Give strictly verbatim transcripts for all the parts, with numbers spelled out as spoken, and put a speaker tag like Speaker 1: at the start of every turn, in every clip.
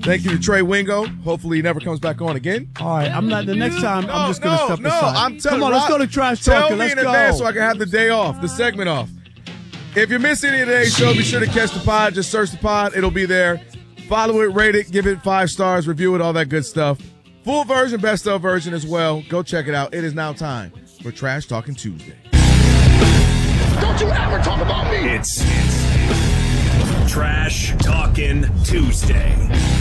Speaker 1: Thank you to Trey Wingo. Hopefully he never comes back on again.
Speaker 2: All right, I'm not. The next time,
Speaker 1: no,
Speaker 2: I'm just going to
Speaker 1: no,
Speaker 2: step
Speaker 1: no,
Speaker 2: aside.
Speaker 1: I'm telling
Speaker 2: Come on,
Speaker 1: Rob,
Speaker 2: let's go to trash
Speaker 1: tell
Speaker 2: talking.
Speaker 1: me
Speaker 2: Let's
Speaker 1: in
Speaker 2: go.
Speaker 1: advance so I can have the day off, the segment off. If you miss any of today's show, be sure to catch the pod. Just search the pod. It'll be there. Follow it, rate it, give it five stars, review it, all that good stuff. Full version, best of version as well. Go check it out. It is now time for Trash Talking Tuesday.
Speaker 3: Don't you ever talk about me.
Speaker 4: It's, it's Trash Talking Tuesday.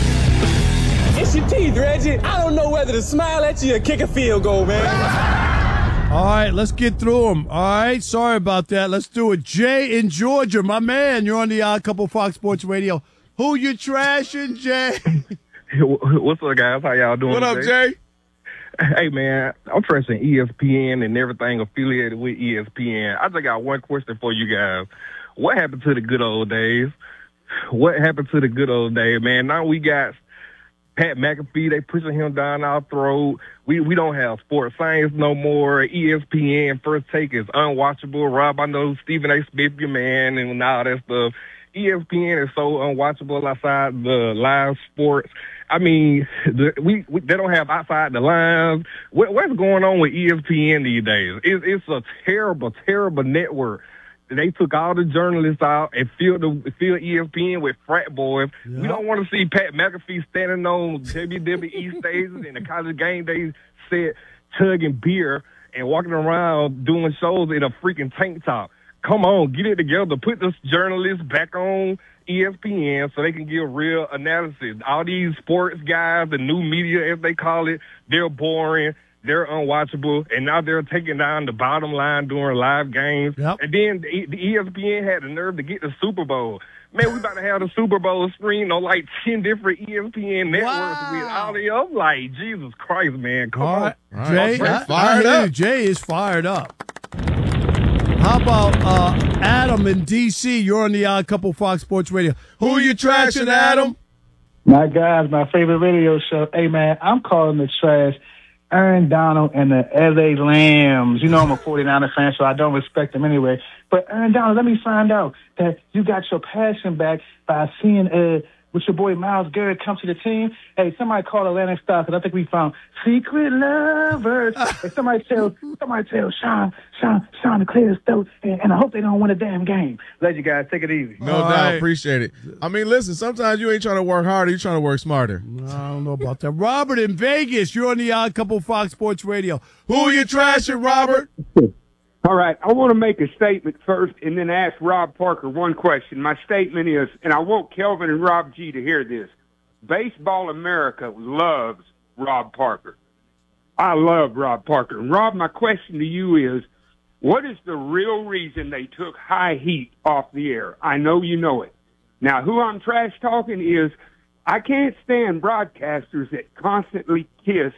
Speaker 5: It's your teeth, Reggie. I don't know whether to smile at you or kick a field goal, man.
Speaker 2: All right, let's get through them. All right, sorry about that. Let's do it. Jay in Georgia, my man. You're on the Odd Couple Fox Sports Radio. Who you trashing, Jay?
Speaker 6: What's up, guys? How y'all doing?
Speaker 1: What up,
Speaker 6: today?
Speaker 1: Jay?
Speaker 6: Hey, man, I'm trashing E S P N and everything affiliated with E S P N. I just got one question for you guys. What happened to the good old days? What happened to the good old days, man? Now we got Pat McAfee. They pushing him down our throat. We we don't have sports science no more. E S P N First Take is unwatchable. Rob, I know Stephen A. Smith, your man, and all that stuff. E S P N is so unwatchable outside the live sports. I mean, the, we, we they don't have outside the lines. What, what's going on with E S P N these days? It, it's a terrible, terrible network. They took all the journalists out and filled the filled E S P N with frat boys. Yep. We don't want to see Pat McAfee standing on W W E stages and the college game day set, chugging beer and walking around doing shows in a freaking tank top. Come on, get it together. Put this journalists back on E S P N so they can give real analysis. All these sports guys, the new media, as they call it, they're boring. They're unwatchable, and now they're taking down the bottom line during live games. Yep. And then the, the E S P N had the nerve to get the Super Bowl. Man, we about to have the Super Bowl screen on like ten different E S P N networks wow. with all the up. Like, Jesus Christ, man. Come
Speaker 2: all
Speaker 6: on.
Speaker 2: Right. Jay, I,
Speaker 1: fired
Speaker 2: I
Speaker 1: up.
Speaker 2: Jay is fired up. How about uh, Adam in D C? You're on the Odd Couple Fox Sports Radio. Who you trashing, Adam?
Speaker 7: My guys, my favorite radio show. Hey, man, I'm calling the trash Aaron Donald and the L A Lambs. You know I'm a forty-niner fan, so I don't respect them anyway. But Aaron Donald, let me find out that you got your passion back by seeing uh, with your boy Myles Garrett come to the team. Hey, somebody call Atlantic Star, because I think we found secret lovers. Hey, somebody tell somebody tell Sean, Sean, Sean to clear his throat, and, and I hope they don't win a damn game. Love you guys. Take it easy.
Speaker 1: No
Speaker 2: All
Speaker 1: doubt.
Speaker 2: right.
Speaker 1: Appreciate it. I mean, listen, sometimes you ain't trying to work harder. You're trying to work smarter.
Speaker 2: I don't know about that. Robert in Vegas, you're on the Odd Couple Fox Sports Radio. Who you trashing, Robert?
Speaker 8: All right, I want to make a statement first and then ask Rob Parker one question. My statement is, and I want Kelvin and Rob G to hear this, Baseball America loves Rob Parker. I love Rob Parker. And Rob, my question to you is, what is the real reason they took High Heat off the air? I know you know it. Now, who I'm trash talking is, I can't stand broadcasters that constantly kiss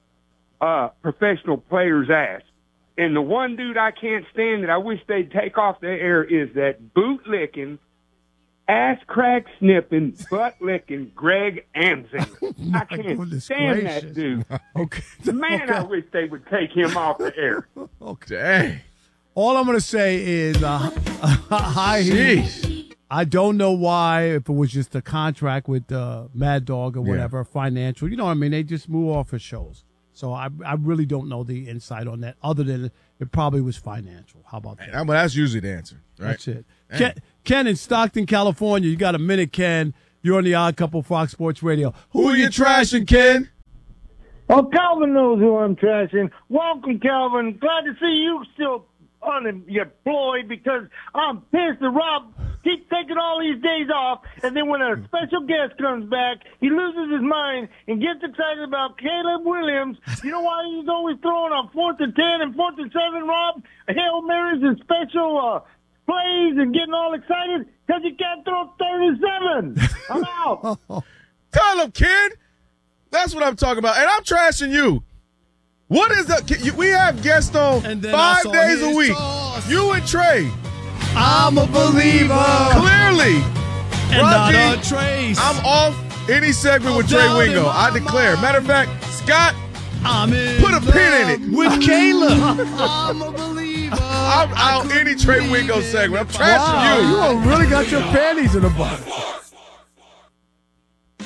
Speaker 8: uh, professional players' ass. And the one dude I can't stand that I wish they'd take off the air is that boot-licking, ass-crack snipping, butt-licking Greg Amsinger. I can't stand gracious. that dude.
Speaker 2: Okay.
Speaker 8: Man,
Speaker 2: okay.
Speaker 8: I wish they would take him off the air.
Speaker 2: Okay.
Speaker 1: Dang.
Speaker 2: All I'm going to say is uh, High Heat. I don't know why, if it was just a contract with uh, Mad Dog or whatever, yeah. financial. You know what I mean? They just move off of shows. So I I really don't know the insight on that, other than it probably was financial. How about that?
Speaker 1: Well, that's usually the answer, right?
Speaker 2: That's it. Ken, Ken in Stockton, California. You got a minute, Ken. You're on the Odd Couple Fox Sports Radio. Who, Who are you trashing, Ken?
Speaker 9: Oh, Calvin knows who I'm trashing. Welcome, Calvin. Glad to see you still unemployed, because I'm pissed that Rob keeps taking all these days off, and then when a special guest comes back, he loses his mind and gets excited about Caleb Williams. You know why he's always throwing on fourth and ten and fourth and seven, Rob? Hail Marys and special uh, plays and getting all excited because he can't throw thirty-seven. I'm out.
Speaker 1: Tell him, kid. That's what I'm talking about. And I'm trashing you. What is that? We have guests on five days a week. Sauce. You and Trey.
Speaker 2: I'm a believer.
Speaker 1: Clearly.
Speaker 2: And
Speaker 1: Roger,
Speaker 2: not a trace.
Speaker 1: I'm off any segment with Trey Wingo. I declare. Mind. Matter of fact, Scott,
Speaker 2: I'm in
Speaker 1: put a pin in it.
Speaker 2: With Caleb. I'm a believer.
Speaker 1: I'm out any Trey Wingo segment. I'm trashing
Speaker 2: wow,
Speaker 1: you.
Speaker 2: You really got your panties in a bunch.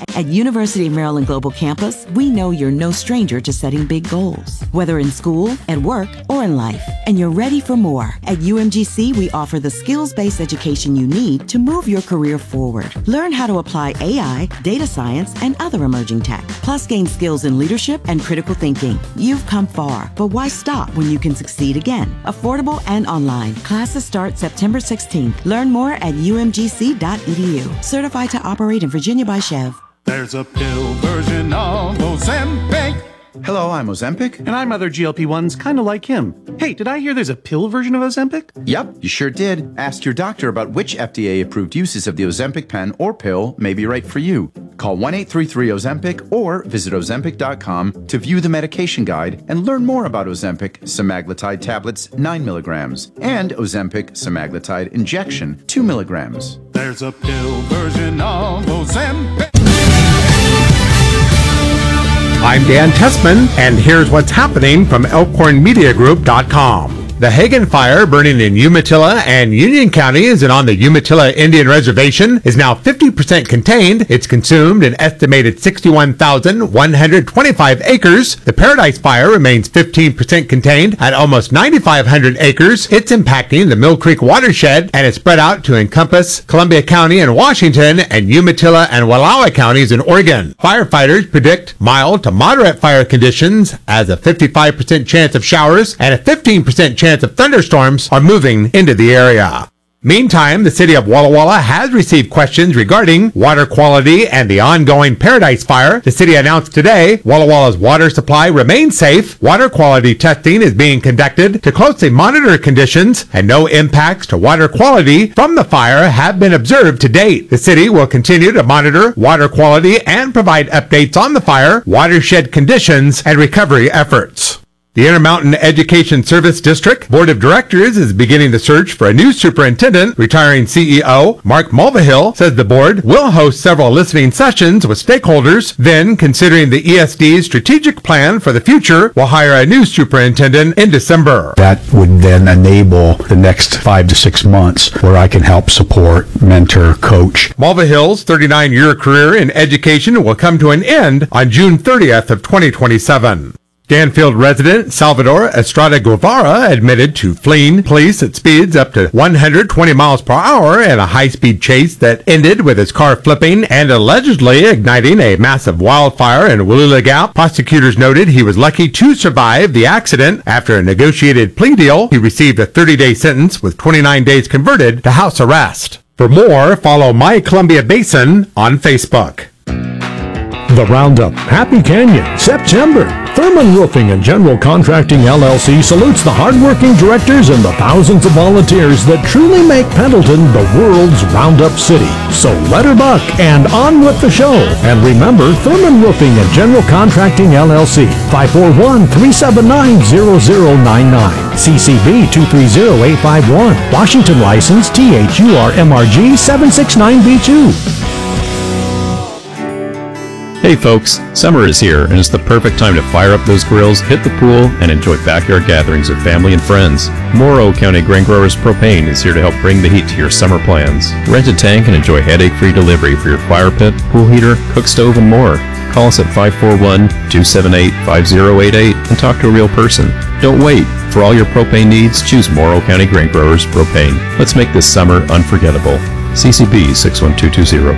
Speaker 10: At University of Maryland Global Campus, we know you're no stranger to setting big goals, whether in school, at work, or in life, and you're ready for more. At U M G C, we offer the skills-based education you need to move your career forward. Learn how to apply A I, data science, and other emerging tech, plus gain skills in leadership and critical thinking. You've come far, but why stop when you can succeed again? Affordable and online. Classes start September sixteenth. Learn more at U M G C dot E D U. Certified to operate in Virginia by Chev.
Speaker 11: There's a pill version of Ozempic.
Speaker 12: Hello, I'm Ozempic.
Speaker 13: And I'm other G L P ones kind of like him. Hey, did I hear there's a pill version of Ozempic?
Speaker 12: Yep, you sure did. Ask your doctor about which F D A-approved uses of the Ozempic pen or pill may be right for you. Call one eight three three Ozempic or visit Ozempic dot com to view the medication guide and learn more about Ozempic semaglutide tablets nine milligrams and Ozempic semaglutide injection two milligrams.
Speaker 11: There's a pill version of Ozempic.
Speaker 14: I'm Dan Tessman, and here's what's happening from Elkhorn Media Group dot com. The Hagen Fire, burning in Umatilla and Union counties and on the Umatilla Indian Reservation, is now fifty percent contained. It's consumed an estimated sixty-one thousand one hundred twenty-five acres. The Paradise Fire remains fifteen percent contained at almost nine thousand five hundred acres. It's impacting the Mill Creek watershed, and it's spread out to encompass Columbia County in Washington and Umatilla and Wallowa counties in Oregon. Firefighters predict mild to moderate fire conditions as a fifty-five percent chance of showers and a fifteen percent chance of thunderstorms are moving into the area. Meantime, the city of Walla Walla has received questions regarding water quality and the ongoing Paradise Fire. The city announced today Walla Walla's water supply remains safe. Water quality testing is being conducted to closely monitor conditions, and no impacts to water quality from the fire have been observed to date. The city will continue to monitor water quality and provide updates on the fire, watershed conditions, and recovery efforts. The Intermountain Education Service District Board of Directors is beginning the search for a new superintendent. Retiring C E O Mark Mulvihill says the board will host several listening sessions with stakeholders. Then, considering the E S D's strategic plan for the future, will hire a new superintendent in December.
Speaker 15: That would then enable the next five to six months where I can help support, mentor, coach.
Speaker 14: Mulvihill's thirty-nine-year career in education will come to an end on June thirtieth of twenty twenty-seven. Danfield resident Salvador Estrada Guevara admitted to fleeing police at speeds up to one hundred twenty miles per hour in a high-speed chase that ended with his car flipping and allegedly igniting a massive wildfire in Wallula Gap. Prosecutors noted he was lucky to survive the accident. After a negotiated plea deal, he received a thirty-day sentence with twenty-nine days converted to house arrest. For more, follow My Columbia Basin on Facebook.
Speaker 16: The Roundup, Happy Canyon, September. Thurman Roofing and General Contracting L L C salutes the hardworking directors and the thousands of volunteers that truly make Pendleton the world's Roundup city. So let her buck and on with the show. And remember, Thurman Roofing and General Contracting L L C, five four one, three seven nine, zero zero nine nine. C C B two three zero eight five one. Washington license T H U R M R G seven six nine B two.
Speaker 17: Hey folks, summer is here and it's the perfect time to fire up those grills, hit the pool, and enjoy backyard gatherings with family and friends. Morrow County Grain Growers Propane is here to help bring the heat to your summer plans. Rent a tank and enjoy headache-free delivery for your fire pit, pool heater, cook stove, and more. Call us at five four one, two seven eight, five zero eight eight and talk to a real person. Don't wait. For all your propane needs, choose Morrow County Grain Growers Propane. Let's make this summer unforgettable. C C B six one two two zero.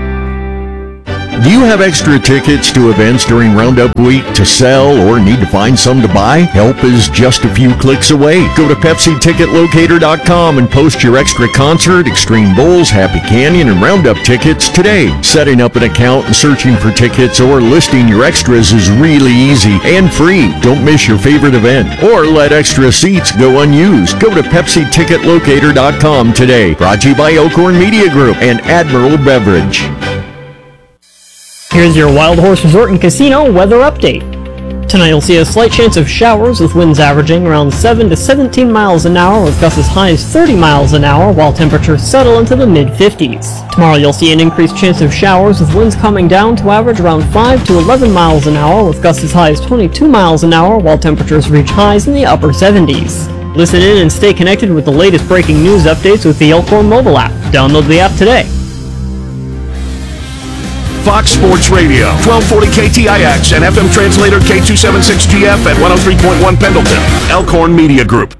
Speaker 18: Do you have extra tickets to events during Roundup Week to sell or need to find some to buy? Help is just a few clicks away. Go to Pepsi Ticket Locator dot com and post your extra concert, Extreme Bulls, Happy Canyon, and Roundup tickets today. Setting up an account and searching for tickets or listing your extras is really easy and free. Don't miss your favorite event or let extra seats go unused. Go to Pepsi Ticket Locator dot com today. Brought to you by Elkhorn Media Group and Admiral Beverage.
Speaker 19: Here's your Wild Horse Resort and Casino weather update. Tonight you'll see a slight chance of showers with winds averaging around seven to seventeen miles an hour with gusts as high as thirty miles an hour while temperatures settle into the mid fifties. Tomorrow you'll see an increased chance of showers with winds coming down to average around five to eleven miles an hour with gusts as high as twenty-two miles an hour while temperatures reach highs in the upper seventies. Listen in and stay connected with the latest breaking news updates with the Elkhorn mobile app. Download the app today.
Speaker 18: Fox Sports Radio, twelve forty K T I X and F M translator K two seventy-six G F at one oh three point one Pendleton. Elkhorn Media Group.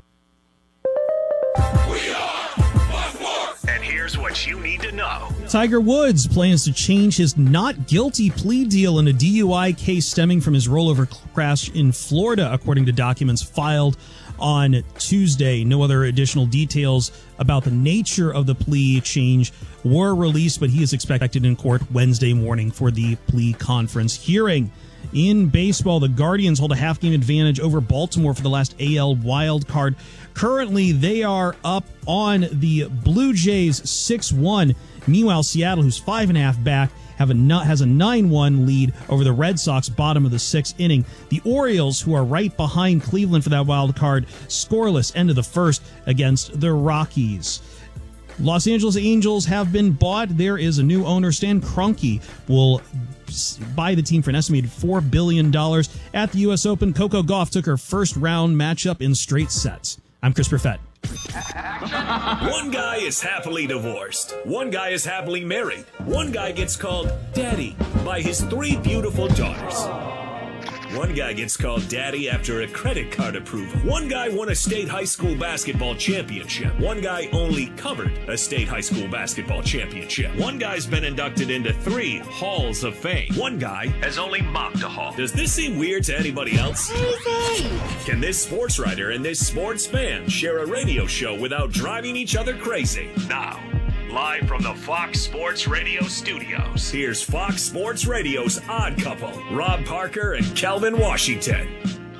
Speaker 4: And here's what you need to know.
Speaker 20: Tiger Woods plans to change his not guilty plea deal in a D U I case stemming from his rollover crash in Florida, according to documents filed on Tuesday. No other additional details about the nature of the plea change were released, but he is expected in court Wednesday morning for the plea conference hearing. In baseball, the Guardians hold a half-game advantage over Baltimore for the last A L wild card. Currently, they are up on the Blue Jays six one. Meanwhile, Seattle, who's five and a half back, have a has a nine one lead over the Red Sox, bottom of the sixth inning. The Orioles, who are right behind Cleveland for that wild card, scoreless end of the first against the Rockies. Los Angeles Angels have been bought. There is a new owner. Stan Kroenke will buy the team for an estimated four billion dollars. At the U S Open, Coco Gauff took her first round matchup in straight sets. I'm Chris Perfett.
Speaker 4: One guy is happily divorced. One guy is happily married. One guy gets called daddy by his three beautiful daughters. One guy gets called daddy after a credit card approval. One guy won a state high school basketball championship. One guy only covered a state high school basketball championship. One guy's been inducted into three halls of fame. One guy has only mopped a hall. Does this seem weird to anybody else? Can this sports writer and this sports fan share a radio show without driving each other crazy? Now, live from the Fox Sports Radio studios, here's Fox Sports Radio's Odd Couple, Rob Parker and Kelvin Washington.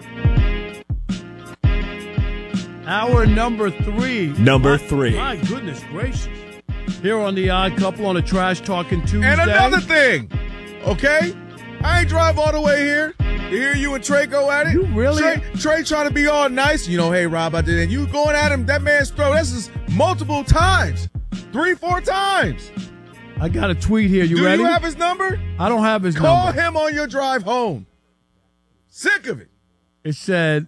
Speaker 2: Hour number three.
Speaker 21: Number
Speaker 2: my,
Speaker 21: three.
Speaker 2: My goodness gracious. Here on the Odd Couple on a Trash Talking Tuesday.
Speaker 1: And another thing, okay? I ain't drive all the way here to hear you and Trey go at it.
Speaker 2: You really?
Speaker 1: Trey, Trey trying to be all nice. You know, hey, Rob, I did it. You going at him, that man's throat. This is multiple times. Three, four times.
Speaker 2: I got a tweet here. You
Speaker 1: Do
Speaker 2: ready?
Speaker 1: you have his number?
Speaker 2: I don't have his
Speaker 1: Call
Speaker 2: number.
Speaker 1: him on your drive home. Sick of it.
Speaker 2: It said,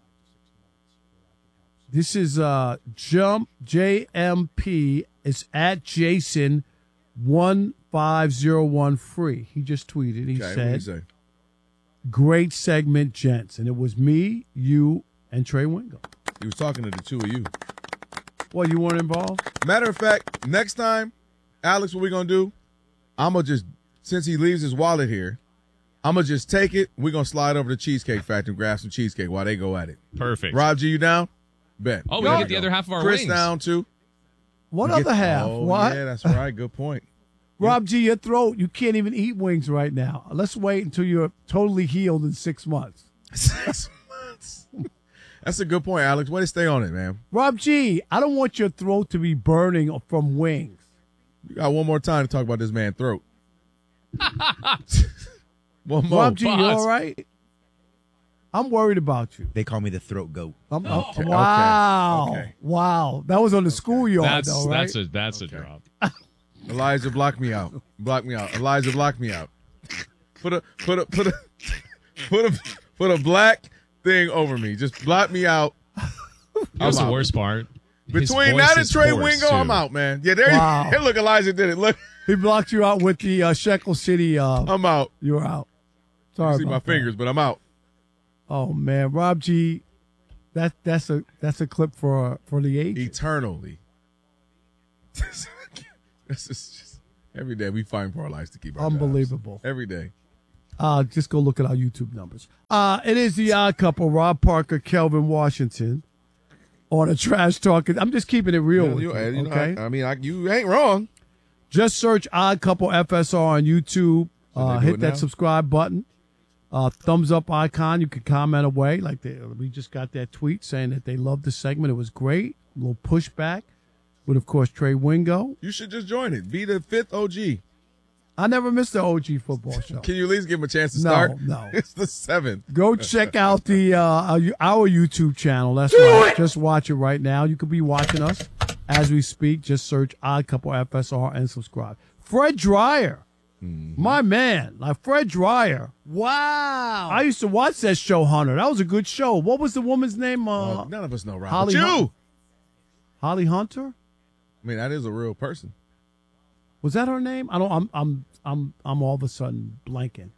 Speaker 2: this is uh, Jump J M P. It's at Jason one five zero one free. He just tweeted. He
Speaker 1: Okay,
Speaker 2: said,
Speaker 1: what did he say?
Speaker 2: Great segment, gents. And it was me, you, and Trey Wingo.
Speaker 1: He was talking to the two of you.
Speaker 2: Well, you weren't involved?
Speaker 1: Matter of fact, next time, Alex, what we going to do, I'm going to just, since he leaves his wallet here, I'm going to just take it. We're going to slide over to Cheesecake Factory and grab some cheesecake while they go at it.
Speaker 22: Perfect.
Speaker 1: Rob G, you down? Bet.
Speaker 22: Oh, we can get the other half of our
Speaker 1: Chris
Speaker 22: wings.
Speaker 1: down, too.
Speaker 2: What
Speaker 1: You
Speaker 2: other
Speaker 1: get-
Speaker 2: half?
Speaker 1: Oh,
Speaker 2: what?
Speaker 1: yeah, that's right. Good point.
Speaker 2: Rob G, your throat, you can't even eat wings right now. Let's wait until you're totally healed in six months.
Speaker 1: Six months. That's a good point, Alex. Way to stay on it, man.
Speaker 2: Rob G, I don't want your throat to be burning from wings.
Speaker 1: You got one more time to talk about this man's throat. One more.
Speaker 2: Rob G, you all right? I'm worried about you.
Speaker 23: They call me the throat goat.
Speaker 2: I'm, I'm-
Speaker 1: Okay,
Speaker 2: wow.
Speaker 1: okay.
Speaker 2: Wow. That was on the schoolyard,
Speaker 22: That's
Speaker 2: though, right?
Speaker 22: that's a that's a drop.
Speaker 1: Elijah, block me out. Block me out. Elijah, block me out. Put a put a put a put a put a black thing over me. Just block me out.
Speaker 22: That's
Speaker 1: I'm
Speaker 22: the
Speaker 1: out.
Speaker 22: worst part. His
Speaker 1: Between
Speaker 22: voice
Speaker 1: that and
Speaker 22: is
Speaker 1: Trey
Speaker 22: hoarse,
Speaker 1: Wingo,
Speaker 22: too.
Speaker 1: I'm out, man. Yeah, there
Speaker 2: Wow.
Speaker 1: you hey, look, Elijah did it. Look,
Speaker 2: He blocked you out with the uh, Shekel City. Uh,
Speaker 1: I'm out.
Speaker 2: you were out.
Speaker 1: You
Speaker 2: Sorry
Speaker 1: see
Speaker 2: about
Speaker 1: my
Speaker 2: that.
Speaker 1: fingers, but I'm out.
Speaker 2: Oh man, Rob G, that that's a that's a clip for for the age.
Speaker 1: Eternally. This is just every day we find for our lives to keep our
Speaker 2: Unbelievable.
Speaker 1: jobs. Every day.
Speaker 2: Uh, just go look at our YouTube numbers. Uh, it is the Odd Couple, Rob Parker, Kelvin Washington, on a Trash Talking. I'm just keeping it real
Speaker 1: Yeah,
Speaker 2: with
Speaker 1: you-
Speaker 2: you,
Speaker 1: you know,
Speaker 2: okay?
Speaker 1: I, I mean, I, you ain't wrong.
Speaker 2: Just search Odd Couple F S R on YouTube.
Speaker 1: So
Speaker 2: Uh,
Speaker 1: they do
Speaker 2: hit
Speaker 1: it
Speaker 2: that
Speaker 1: now?
Speaker 2: subscribe button. Uh, thumbs up icon. You can comment away. Like they, we just got that tweet saying that they loved the segment. It was great. A little pushback with, of course, Trey Wingo.
Speaker 1: You should just join it. Be the fifth O G.
Speaker 2: I never missed the O G football show.
Speaker 1: Can you at least give him a chance to
Speaker 2: No,
Speaker 1: start?
Speaker 2: no.
Speaker 1: It's the seventh.
Speaker 2: Go check out the uh, our our YouTube channel. That's right. Just watch it right now. You could be watching us as we speak. Just search Odd Couple F S R and subscribe. Fred Dreyer,
Speaker 1: Mm-hmm.
Speaker 2: my man, like Fred Dreyer. Wow. I used to watch that show, Hunter. That was a good show. What was the woman's name? Uh,
Speaker 1: Well, none of us know Rob.
Speaker 2: Holly
Speaker 1: but you.
Speaker 2: Hun- Holly Hunter.
Speaker 1: I mean, that is a real person.
Speaker 2: Was that her name? I don't. I'm. I'm. I'm I'm all of a sudden blanking.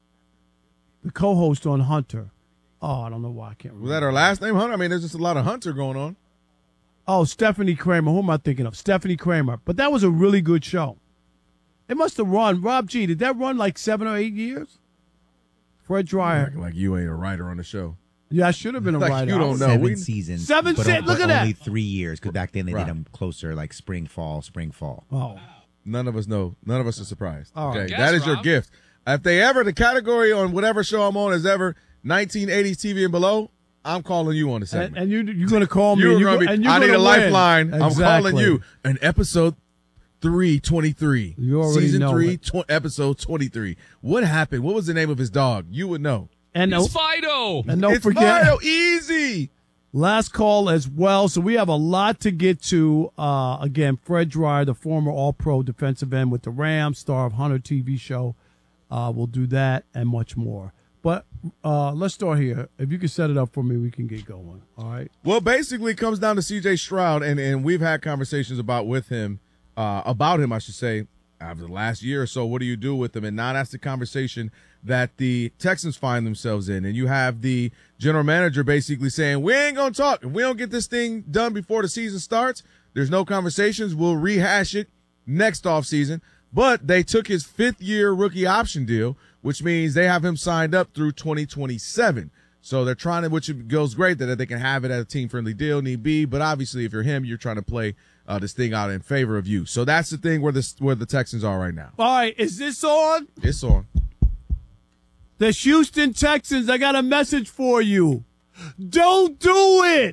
Speaker 2: The co-host on Hunter. Oh, I don't know why I can't remember.
Speaker 1: Was that her last name, Hunter? I mean, there's just a lot of Hunter going on.
Speaker 2: Oh, Stephanie Kramer. Who am I thinking of? Stephanie Kramer. But that was a really good show. It must have run. Rob G, did that run like seven or eight years? Fred Dryer.
Speaker 1: Like, like you ain't a writer on the show.
Speaker 2: Yeah, I should have been a
Speaker 1: Like
Speaker 2: writer.
Speaker 1: you don't know.
Speaker 3: Seven
Speaker 1: We-
Speaker 3: seasons.
Speaker 2: Seven
Speaker 3: but,
Speaker 2: se-
Speaker 3: on-
Speaker 2: look
Speaker 3: but
Speaker 2: at
Speaker 3: only
Speaker 2: that.
Speaker 3: three years, because back then they
Speaker 1: Right.
Speaker 3: did them closer, like spring, fall, spring, fall.
Speaker 2: Oh.
Speaker 1: None of us know. None of us are surprised.
Speaker 2: All right.
Speaker 1: Okay,
Speaker 2: Guess,
Speaker 1: that is your
Speaker 2: Rob.
Speaker 1: gift. If they ever, the category on whatever show I'm on is ever nineteen eighties T V and below, I'm calling you on the segment.
Speaker 2: And, and you, you're going to call me.
Speaker 1: You're
Speaker 2: and
Speaker 1: gonna
Speaker 2: go-
Speaker 1: be,
Speaker 2: and you're
Speaker 1: I need
Speaker 2: gonna
Speaker 1: a
Speaker 2: win.
Speaker 1: lifeline. I'm
Speaker 2: Exactly.
Speaker 1: calling you. An episode three twenty-three.
Speaker 2: You already
Speaker 1: Season
Speaker 2: know
Speaker 1: three,
Speaker 2: it.
Speaker 1: tw- episode twenty-three. What happened? What was the name of his dog? You would know.
Speaker 2: And
Speaker 22: It's
Speaker 2: no-
Speaker 22: Fido.
Speaker 2: And don't
Speaker 1: it's
Speaker 2: forget,
Speaker 1: Fido. Easy.
Speaker 2: last call as well. So we have a lot to get to. Uh, again, Fred Dryer, the former All-Pro defensive end with the Rams, star of Hunter T V show. Uh, we'll do that and much more. But uh, let's start here. If you can set it up for me, we can get going. All right.
Speaker 1: Well, basically, it comes down to C J Stroud, and, and we've had conversations about with him, uh, about him, I should say, over the last year or so. What do you do with him? And now that's the conversation that the Texans find themselves in. And you have the general manager basically saying, we ain't going to talk. If we don't get this thing done before the season starts, there's no conversations. We'll rehash it next offseason. But they took his fifth-year rookie option deal, which means they have him signed up through twenty twenty-seven. So they're trying to, which goes great that they can have it at a team-friendly deal, need be. But obviously, if you're him, you're trying to play uh, this thing out in favor of you. So that's the thing where the where the Texans are right now.
Speaker 2: All right. Is this on?
Speaker 1: It's on.
Speaker 2: The Houston Texans, I got a message for you. Don't do it.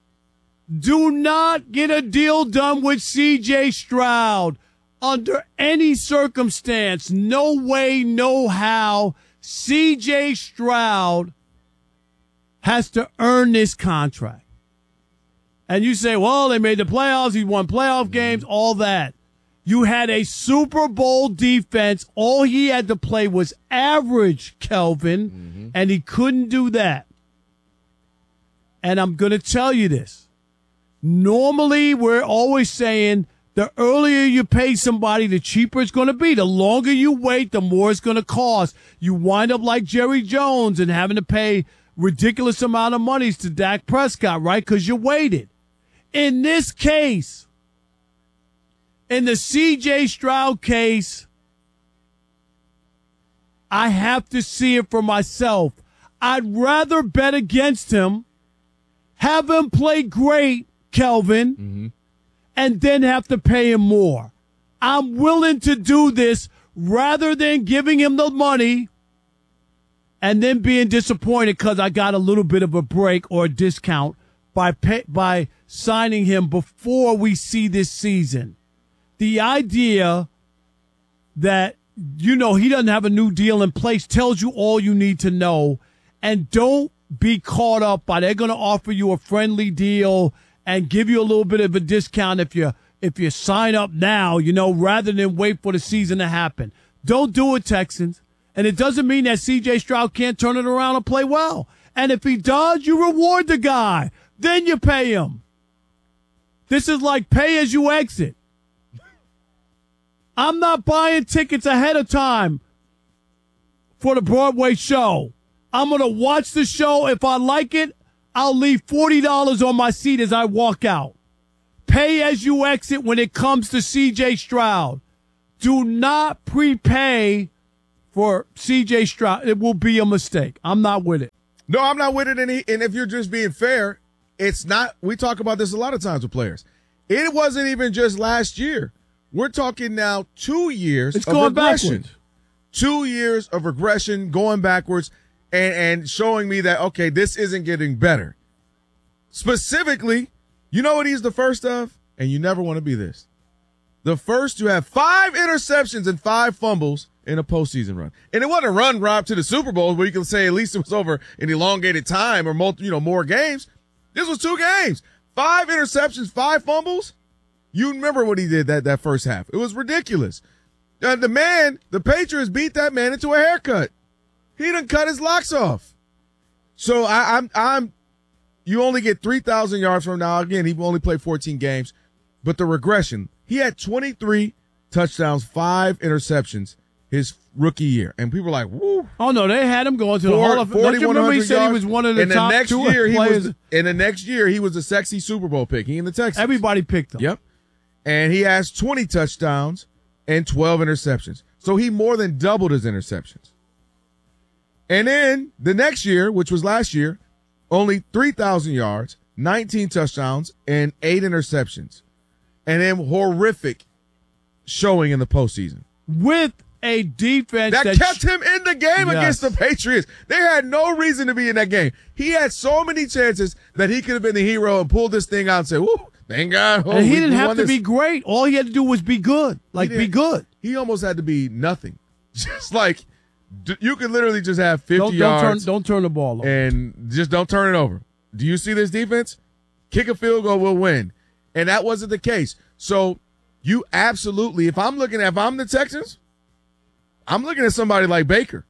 Speaker 2: Do not get a deal done with C J Stroud under any circumstance. No way, no how. C J Stroud has to earn this contract. And you say, well, they made the playoffs. He won playoff games, all that. You had a Super Bowl defense. All he had to play was average, Kelvin, mm-hmm. and he couldn't do that. And I'm going to tell you this. Normally, we're always saying the earlier you pay somebody, the cheaper it's going to be. The longer you wait, the more it's going to cost. You wind up like Jerry Jones and having to pay ridiculous amount of monies to Dak Prescott, right? Because you waited. In this case, in the C J Stroud case, I have to see it for myself. I'd rather bet against him, have him play great, Kelvin, mm-hmm. and then have to pay him more. I'm willing to do this rather than giving him the money and then being disappointed because I got a little bit of a break or a discount by pay, by signing him before we see this season. The idea that, you know, he doesn't have a new deal in place tells you all you need to know. And don't be caught up by they're going to offer you a friendly deal and give you a little bit of a discount if you if you sign up now, you know, rather than wait for the season to happen. Don't do it, Texans. And it doesn't mean that C J Stroud can't turn it around and play well. And if he does, you reward the guy. Then you pay him. This is like pay as you exit. I'm not buying tickets ahead of time for the Broadway show. I'm going to watch the show. If I like it, I'll leave forty dollars on my seat as I walk out. Pay as you exit when it comes to C J Stroud. Do not prepay for C J Stroud. It will be a mistake. I'm not with it.
Speaker 1: No, I'm not with it. And, he, and if you're just being fair, it's not. We talk about this a lot of times with players. It wasn't even just last year. We're talking now two years
Speaker 2: it's
Speaker 1: of
Speaker 2: going
Speaker 1: regression.
Speaker 2: Backwards.
Speaker 1: Two years of regression, going backwards, and, and showing me that, okay, this isn't getting better. Specifically, you know what he's the first of? And you never want to be this. The first to have five interceptions and five fumbles in a postseason run. And it wasn't a run, Rob, to the Super Bowl where you can say at least it was over an elongated time or multi, you know, more games. This was two games. Five interceptions, five fumbles. You remember what he did that, that first half. It was ridiculous. Uh, the man, the Patriots beat that man into a haircut. He done cut his locks off. So I, I'm, I'm, you only get three thousand yards from now. Again, he only played fourteen games, but the regression, he had twenty-three touchdowns, five interceptions his rookie year, and people were like, "Woo!"
Speaker 2: Oh no, they had him going to the
Speaker 1: Four-
Speaker 2: Hall of Fame. Don't you remember he said he was one of the
Speaker 1: and
Speaker 2: top
Speaker 1: the next
Speaker 2: two
Speaker 1: year, he
Speaker 2: players?
Speaker 1: was. And the next year, he was a sexy Super Bowl pick. He in the Texans.
Speaker 2: Everybody picked him.
Speaker 1: Yep. And he has twenty touchdowns and twelve interceptions. So he more than doubled his interceptions. And then the next year, which was last year, only three thousand yards, nineteen touchdowns, and eight interceptions. And then horrific showing in the postseason.
Speaker 2: With a defense
Speaker 1: that,
Speaker 2: that
Speaker 1: kept
Speaker 2: sh-
Speaker 1: him in the game
Speaker 2: Yes.
Speaker 1: against the Patriots. They had no reason to be in that game. He had so many chances that he could have been the hero and pulled this thing out and say, "Woo, thank God." Oh,
Speaker 2: and he
Speaker 1: we-
Speaker 2: didn't
Speaker 1: we
Speaker 2: have
Speaker 1: won
Speaker 2: to
Speaker 1: this.
Speaker 2: be great. All he had to do was be good. Like,
Speaker 1: He
Speaker 2: be
Speaker 1: did.
Speaker 2: good.
Speaker 1: He almost had to be nothing. Just like d- you could literally just have fifty
Speaker 2: Don't, don't,
Speaker 1: yards
Speaker 2: turn, don't turn the ball over.
Speaker 1: and just don't turn it over. Do you see this defense? Kick a field goal, we'll win. And that wasn't the case. So you absolutely, if I'm looking at, if I'm the Texans, I'm looking at somebody like Baker.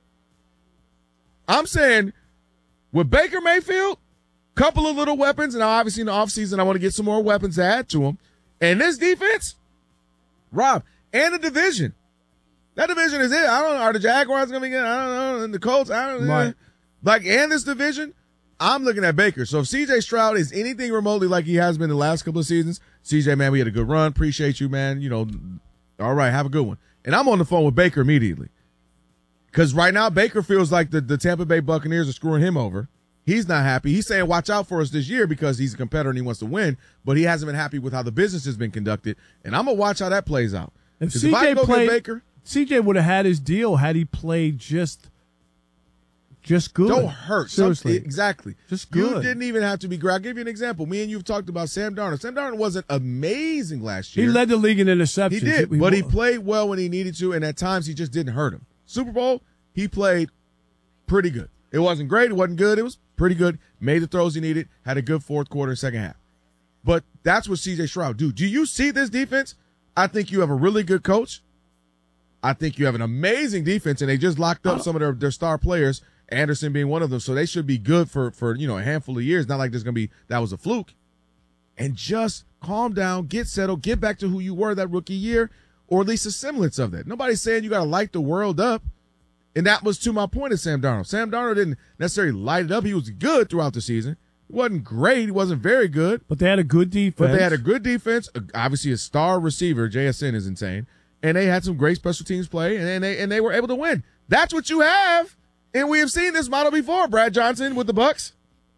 Speaker 1: I'm saying with Baker Mayfield, couple of little weapons, and obviously in the offseason I want to get some more weapons to add to him. And this defense, Rob, and the division. That division is it. I don't know. Are the Jaguars going to be good? I don't know. And the Colts, I don't know.
Speaker 2: Right.
Speaker 1: Like, and this division, I'm looking at Baker. So if C J Stroud is anything remotely like he has been the last couple of seasons, C J, man, we had a good run. Appreciate you, man. You know, all right, have a good one. And I'm on the phone with Baker immediately. Because right now, Baker feels like the, the Tampa Bay Buccaneers are screwing him over. He's not happy. He's saying, watch out for us this year because he's a competitor and he wants to win, but he hasn't been happy with how the business has been conducted. And I'm going to watch how that plays out.
Speaker 2: If
Speaker 1: 'Cause
Speaker 2: C
Speaker 1: I
Speaker 2: J
Speaker 1: go get
Speaker 2: played,
Speaker 1: Baker,
Speaker 2: C J would have had his deal had he played just, just good.
Speaker 1: don't hurt. Some-
Speaker 2: Seriously,
Speaker 1: exactly.
Speaker 2: just
Speaker 1: You
Speaker 2: good.
Speaker 1: didn't even have to be great. I'll give you an example. Me and you've talked about Sam Darnold. Sam Darnold wasn't amazing last
Speaker 2: He
Speaker 1: year.
Speaker 2: led the league in interceptions.
Speaker 1: He did, but he played well when he needed to, and at times he just didn't hurt him. Super Bowl, he played pretty good. It wasn't great. It wasn't good. It was pretty good. Made the throws he needed. Had a good fourth quarter, second half. But that's what C J Stroud do. Do you see this defense? I think you have a really good coach. I think you have an amazing defense, and they just locked up some of their, their star players, Anderson being one of them. So they should be good for, for you know a handful of years. Not like there's going to be that was a fluke. And just calm down, get settled, get back to who you were that rookie year, or at least a semblance of that. Nobody's saying you got to light the world up. And that was to my point of Sam Darnold. Sam Darnold didn't necessarily light it up. He was good throughout the season. He wasn't great. He wasn't very good.
Speaker 2: But they had a good defense.
Speaker 1: But they had a good defense. Uh, Obviously, a star receiver, J S N, is insane. And they had some great special teams play, and, and they and they were able to win. That's what you have. And we have seen this model before. Brad Johnson with the Bucks.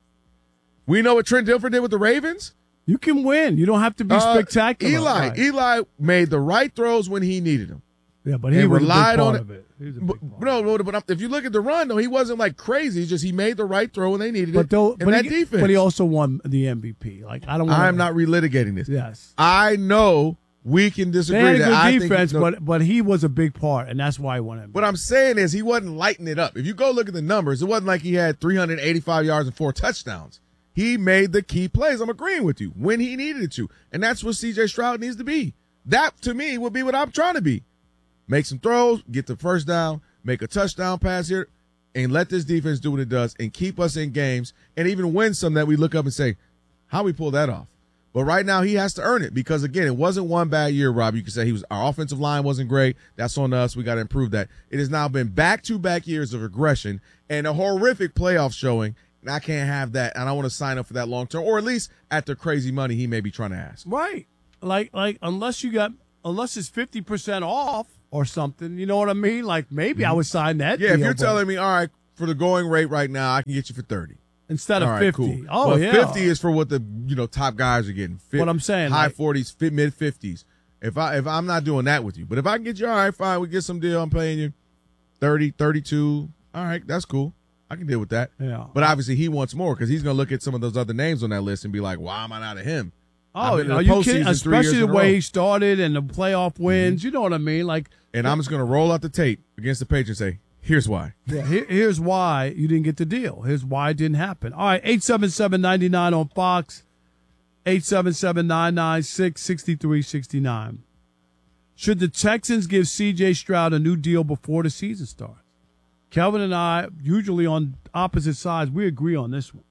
Speaker 1: We know what Trent Dilfer did with the Ravens.
Speaker 2: You can win. You don't have to be
Speaker 1: Uh,
Speaker 2: spectacular.
Speaker 1: Eli,
Speaker 2: Right.
Speaker 1: Eli made the right throws when he needed them.
Speaker 2: Yeah, but he
Speaker 1: and
Speaker 2: was
Speaker 1: relied
Speaker 2: a big
Speaker 1: on
Speaker 2: part
Speaker 1: it.
Speaker 2: of it. He was a
Speaker 1: But, no, no, but if you look at the run, though, he wasn't like crazy. It's just he made the right throw when they needed
Speaker 2: But
Speaker 1: it.
Speaker 2: though,
Speaker 1: and
Speaker 2: but
Speaker 1: that
Speaker 2: he,
Speaker 1: defense.
Speaker 2: but he also won the M V P. Like I don't. Wanna,
Speaker 1: I'm not relitigating this.
Speaker 2: Yes,
Speaker 1: I know we can
Speaker 2: they
Speaker 1: disagree.
Speaker 2: had a
Speaker 1: that
Speaker 2: good
Speaker 1: I
Speaker 2: defense,
Speaker 1: think, no,
Speaker 2: but but he was a big part, and that's why he won M V P.
Speaker 1: what I'm saying is he wasn't lighting it up. If you go look at the numbers, it wasn't like he had three hundred eighty-five yards and four touchdowns. He made the key plays. I'm agreeing with you when he needed it to, and that's what C J Stroud needs to be. That to me would be what I'm trying to be. Make some throws, get the first down, make a touchdown pass here, and let this defense do what it does and keep us in games and even win some that we look up and say, how we pull that off? But right now he has to earn it because, again, it wasn't one bad year, Rob. You could say he was our offensive line wasn't great. That's on us. We got to improve that. It has now been back-to-back years of regression and a horrific playoff showing, and I can't have that. And I want to sign up for that long-term, or at least at the crazy money he may be trying to ask.
Speaker 2: Right. Like like unless you got unless it's fifty percent off or something, you know what I mean? Like maybe I would sign that.
Speaker 1: Yeah, if
Speaker 2: deal,
Speaker 1: you're
Speaker 2: but
Speaker 1: telling me, all right, for the going rate right now, I can get you for thirty.
Speaker 2: instead of
Speaker 1: All right,
Speaker 2: fifty.
Speaker 1: cool.
Speaker 2: Oh
Speaker 1: Well,
Speaker 2: yeah.
Speaker 1: fifty is for what the you know top guys are getting. Fi-
Speaker 2: What I'm saying,
Speaker 1: high
Speaker 2: like-
Speaker 1: forties, mid fifties. If I if I'm not doing that with you, but if I can get you, all right, fine, we get some deal. I'm paying you thirty, thirty-two. All right, that's cool. I can deal with that.
Speaker 2: Yeah.
Speaker 1: But obviously he wants more because he's gonna look at some of those other names on that list and be like, why am I not of him? I've
Speaker 2: Oh,
Speaker 1: been in
Speaker 2: are
Speaker 1: the
Speaker 2: you
Speaker 1: postseason
Speaker 2: kidding?
Speaker 1: three
Speaker 2: Especially
Speaker 1: years
Speaker 2: the
Speaker 1: in a
Speaker 2: way
Speaker 1: row.
Speaker 2: he started and the playoff wins. You know what I mean? Like,
Speaker 1: And I'm just gonna roll out the tape against the Patriots and say, here's why.
Speaker 2: yeah, here, here's why you didn't get the deal. Here's why it didn't happen. All right, eight seven seven, nine nine on Fox, eight seven seven, nine nine six, six three six nine. Should the Texans give C J Stroud a new deal before the season starts? Kelvin and I, usually on opposite sides, we agree on this one.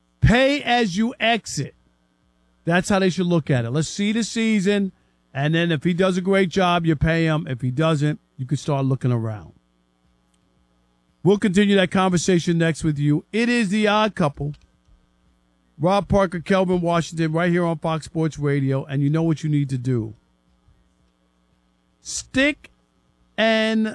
Speaker 2: Pay as you exit. That's how they should look at it. Let's see the season, and then if he does a great job, you pay him. If he doesn't, you could start looking around. We'll continue that conversation next with you. It is The Odd Couple. Rob Parker, Kelvin Washington, right here on Fox Sports Radio, and you know what you need to do. Stick and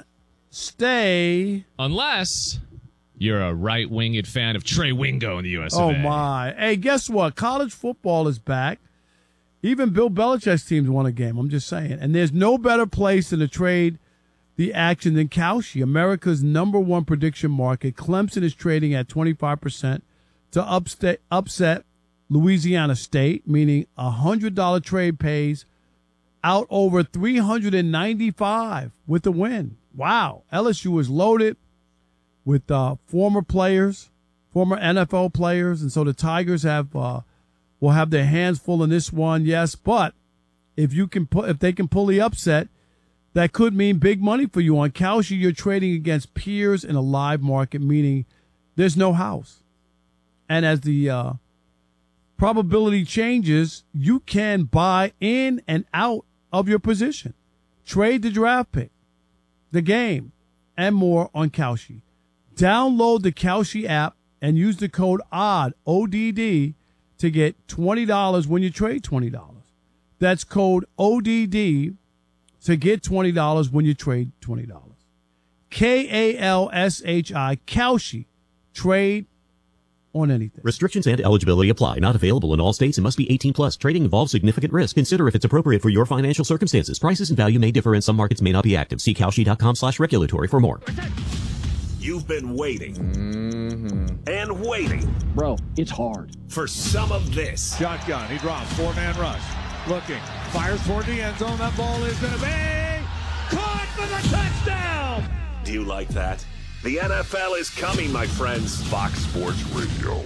Speaker 2: stay.
Speaker 22: Unless you're a right-winged fan of Trey Wingo in the U S
Speaker 2: Oh,
Speaker 22: of A.
Speaker 2: my. Hey, guess what? College football is back. Even Bill Belichick's teams won a game. I'm just saying. And there's no better place than to trade the action than Kalshi, America's number one prediction market. Clemson is trading at twenty-five percent to upstate, upset Louisiana State, meaning a one hundred dollars trade pays out over three hundred ninety-five with the win. Wow. L S U is loaded with uh, former players, former N F L players, and so the Tigers have uh, will have their hands full in this one, yes. But if you can put, if they can pull the upset, that could mean big money for you. On Kalshi, you're trading against peers in a live market, meaning there's no house. And as the uh, probability changes, you can buy in and out of your position, trade the draft pick, the game, and more on Kalshi. Download the Kalshi app and use the code ODD, O D D, to get twenty dollars when you trade twenty dollars. That's code O D D to get twenty dollars when you trade twenty dollars. K A L S H I, Kalshi. Trade on anything.
Speaker 5: Restrictions and eligibility apply. Not available in all states and must be eighteen plus. Trading involves significant risk. Consider if it's appropriate for your financial circumstances. Prices and value may differ and some markets may not be active. See Kalshi.com slash regulatory for more.
Speaker 4: You've been waiting mm-hmm. and waiting.
Speaker 21: Bro, it's hard.
Speaker 4: For some of this.
Speaker 23: Shotgun. He drops. Four-man rush. Looking. Fires toward the end zone. That ball is going to be caught for the touchdown.
Speaker 4: Do you like that? The N F L is coming, my friends. Fox Sports Radio.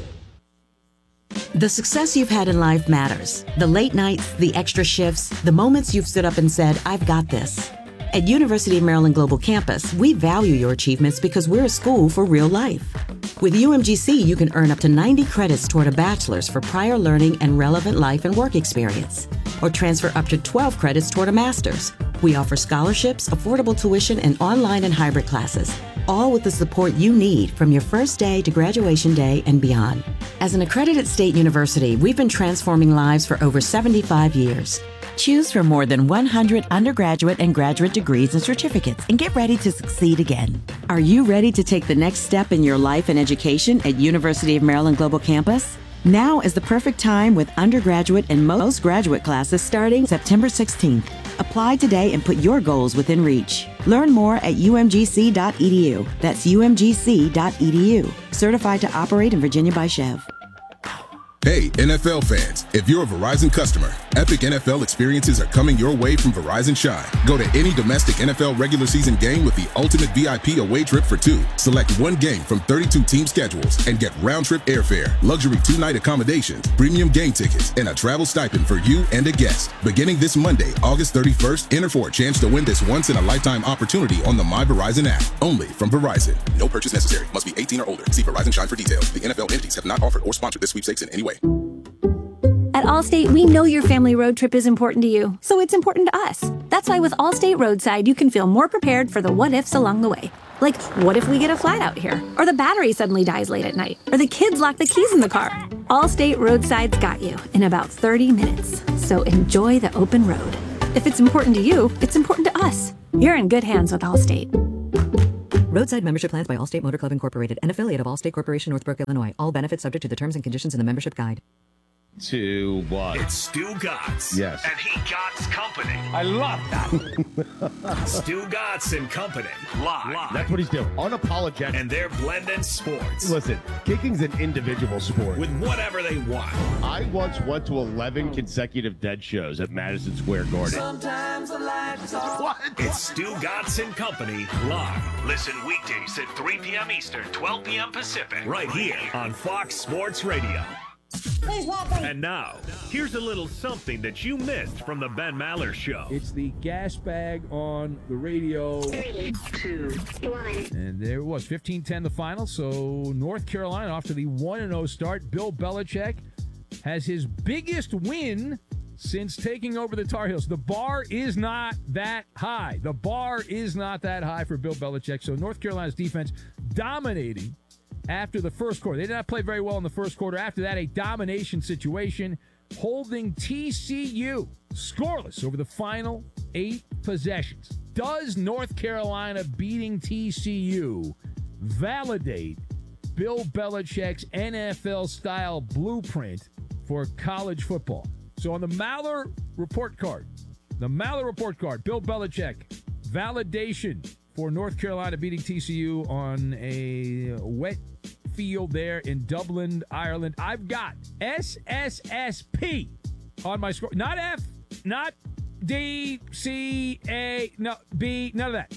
Speaker 10: The success you've had in life matters. The late nights, the extra shifts, the moments you've stood up and said, I've got this. At University of Maryland Global Campus, we value your achievements because we're a school for real life. With U M G C, you can earn up to ninety credits toward a bachelor's for prior learning and relevant life and work experience, or transfer up to twelve credits toward a master's. We offer scholarships, affordable tuition, and online and hybrid classes, all with the support you need from your first day to graduation day and beyond. As an accredited state university, we've been transforming lives for over seventy-five years. Choose from more than one hundred undergraduate and graduate degrees and certificates and get ready to succeed again. Are you ready to take the next step in your life and education at University of Maryland Global Campus? Now is the perfect time with undergraduate and most graduate classes starting September sixteenth. Apply today and put your goals within reach. Learn more at U M G C dot E D U. That's U M G C dot E D U. Certified to operate in Virginia by Chev.
Speaker 24: Hey, N F L fans, if you're a Verizon customer, epic N F L experiences are coming your way from Verizon Shine. Go to any domestic N F L regular season game with the ultimate V I P away trip for two. Select one game from thirty-two team schedules and get round-trip airfare, luxury two-night accommodations, premium game tickets, and a travel stipend for you and a guest. Beginning this Monday, August thirty-first, enter for a chance to win this once-in-a-lifetime opportunity on the My Verizon app. Only from Verizon. No purchase necessary. Must be eighteen or older. See Verizon Shine for details. The N F L entities have not offered or sponsored this sweepstakes in any way.
Speaker 25: At Allstate, we know your family road trip is important to you, so it's important to us. That's why with Allstate Roadside, you can feel more prepared for the what-ifs along the way. Like, what if we get a flat out here? Or the battery suddenly dies late at night? Or the kids lock the keys in the car? Allstate Roadside's got you in about thirty minutes. So enjoy the open road. If it's important to you, it's important to us. You're in good hands with Allstate.
Speaker 26: Roadside membership plans by Allstate Motor Club Incorporated, an affiliate of Allstate Corporation, Northbrook, Illinois. All benefits subject to the terms and conditions in the membership guide.
Speaker 4: To what? It's Stu Gotts.
Speaker 24: Yes.
Speaker 4: And he Gotts Company.
Speaker 24: I love that.
Speaker 4: Stu Gotts and Company. Live. Live.
Speaker 27: That's what he's doing. Unapologetic.
Speaker 4: And they're blending sports.
Speaker 27: Listen, kicking's an individual sport.
Speaker 4: With whatever they want.
Speaker 27: I once went to eleven consecutive dead shows at Madison Square Garden.
Speaker 4: Sometimes the light is off. What? It's Stu Gotts and Company live. Listen weekdays at three p.m. Eastern, twelve p.m. Pacific. Right here on Fox Sports Radio. And now, here's a little something that you missed from the Ben Maller Show.
Speaker 28: It's the gas bag on the radio. Three, two, one. And there it was, fifteen ten the final. So North Carolina off to the one and oh start. Bill Belichick has his biggest win since taking over the Tar Heels. The bar is not that high. The bar is not that high for Bill Belichick. So North Carolina's defense dominating after the first quarter. They did not play very well in the first quarter. After that, a domination situation, holding T C U scoreless over the final eight possessions. Does North Carolina beating T C U validate Bill Belichick's N F L-style blueprint for college football? So on the Maller report card, the Maller report card, Bill Belichick, validation for North Carolina beating T C U on a wet field there in Dublin, Ireland. I've got S S S P on my score. Not F, not D, C, A, no, B, none of that.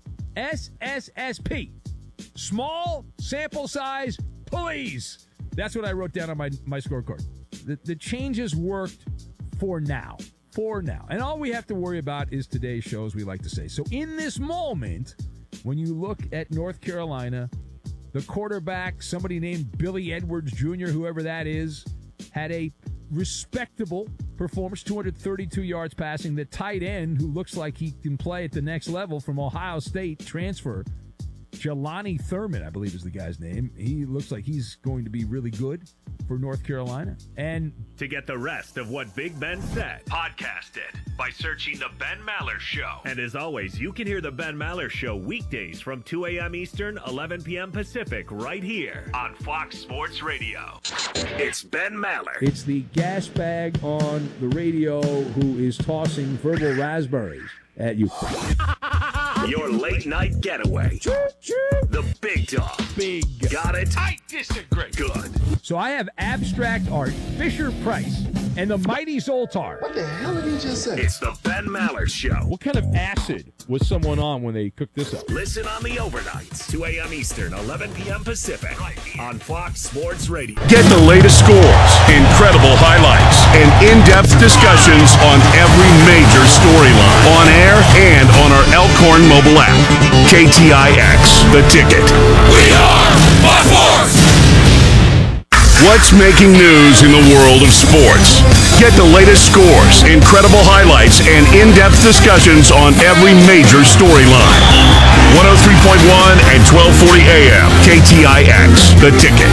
Speaker 28: S S S P. Small sample size, please. That's what I wrote down on my, my scorecard. The, the changes worked for now. For now. And all we have to worry about is today's show, as we like to say. So in this moment, when you look at North Carolina, the quarterback, somebody named Billy Edwards Junior, whoever that is, had a respectable performance, two hundred thirty-two yards passing. The tight end, who looks like he can play at the next level from Ohio State transfer, Jelani Thurman, I believe is the guy's name. He looks like he's going to be really good for North Carolina. And
Speaker 4: to get the rest of what Big Ben said, podcast it by searching The Ben Maller Show. And as always, you can hear The Ben Maller Show weekdays from two a.m. Eastern, eleven p.m. Pacific, right here on Fox Sports Radio. It's Ben Maller.
Speaker 28: It's the gas bag on the radio who is tossing verbal raspberries at you.
Speaker 4: Your late night getaway. The Big Dog.
Speaker 28: Big.
Speaker 4: Got it?
Speaker 28: I disagree.
Speaker 4: Good.
Speaker 28: So I have abstract art, Fisher Price, and the Mighty Zoltar.
Speaker 4: What the hell did he just say? It's the Ben Maller Show.
Speaker 28: What kind of acid was someone on when they cooked this up?
Speaker 4: Listen on the overnights, two a.m. Eastern, eleven p.m. Pacific, on Fox Sports Radio.
Speaker 6: Get the latest scores, incredible highlights, and in-depth discussions on every major storyline on air and on our Elkhorn mobile app. K T I X, The Ticket. We are my force! What's making news in the world of sports? Get the latest scores, incredible highlights, and in-depth discussions on every major storyline. one oh three point one and twelve forty A M. K T I X, The Ticket.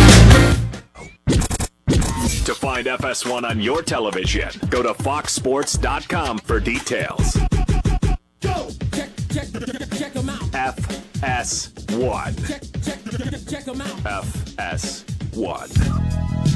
Speaker 4: To find F S one on your television, go to fox sports dot com for details.
Speaker 7: Go! Check, check, check them out.
Speaker 4: F S one.
Speaker 7: Check, check, check them out.
Speaker 4: F S one.